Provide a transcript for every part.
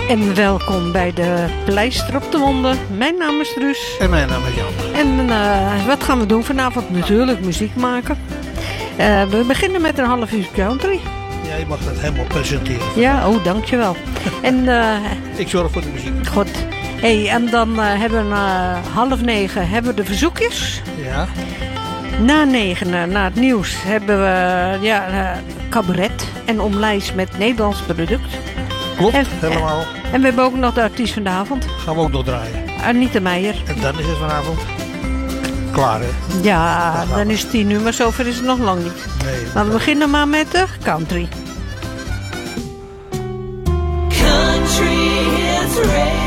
En welkom bij de Pleister op de Wonden. Mijn naam is Truus. En mijn naam is Jan. En wat gaan we doen vanavond? Natuurlijk muziek maken. We beginnen met een half uur country. Ja, je mag dat helemaal presenteren. Ja, oh, dankjewel. En, ik zorg voor de muziek. Goed. Hey, en dan hebben we 8:30 hebben we de verzoekjes. Ja. Na 9, na het nieuws, hebben we cabaret en omlijst met Nederlands product. Klopt, helemaal. En we hebben ook nog de artiest van de avond. Gaan we ook nog draaien. Anita Meijer. En dan is het vanavond klaar, hè? Ja, dan is het 10 uur, maar zover is het nog lang niet. Nee. Maar we beginnen maar met de country. Country Hits Radio.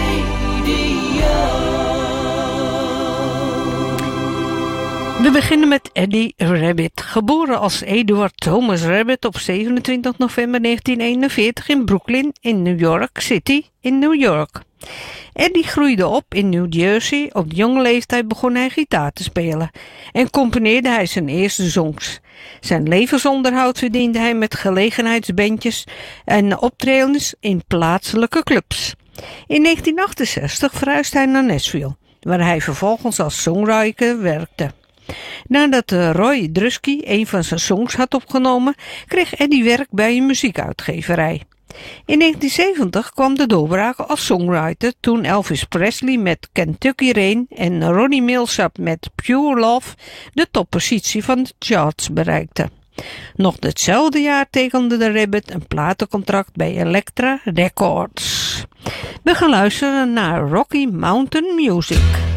We beginnen met Eddie Rabbitt. Geboren als Edward Thomas Rabbitt op 27 november 1941 in Brooklyn in New York City in New York. Eddie groeide op in New Jersey. Op de jonge leeftijd begon hij gitaar te spelen en componeerde hij zijn eerste songs. Zijn levensonderhoud verdiende hij met gelegenheidsbandjes en optredens in plaatselijke clubs. In 1968 verhuisde hij naar Nashville, waar hij vervolgens als songwriter werkte. Nadat Roy Drusky een van zijn songs had opgenomen, kreeg Eddie werk bij een muziekuitgeverij. In 1970 kwam de doorbraak als songwriter toen Elvis Presley met Kentucky Rain en Ronnie Milsap met Pure Love de toppositie van de charts bereikten. Nog datzelfde jaar tekende de Rabbitt een platencontract bij Elektra Records. We gaan luisteren naar Rocky Mountain Music.